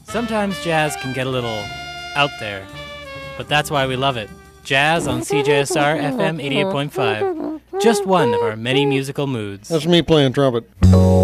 Sometimes jazz can get a little out there, but that's why we love it. Jazz on CJSR FM 88.5. Just one of our many musical moods. That's me playing trumpet.